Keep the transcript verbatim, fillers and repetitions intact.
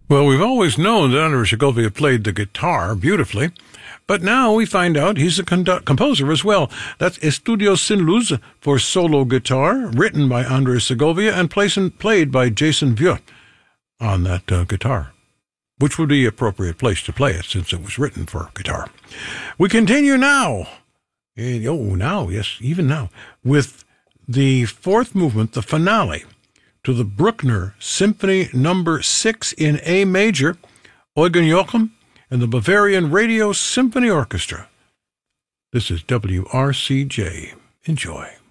Well, we've always known that Andres Segovia played the guitar beautifully, but now we find out he's a condu- composer as well. That's Estudios Sin Luz for solo guitar, written by Andres Segovia and placed, played by Jason Vieux on that uh, guitar, which would be the appropriate place to play it since it was written for guitar. We continue now, and, oh, now, yes, even now, with the fourth movement, the finale, to the Bruckner Symphony Number six in A major, Eugen Joachim and the Bavarian Radio Symphony Orchestra. This is W R C J. Enjoy.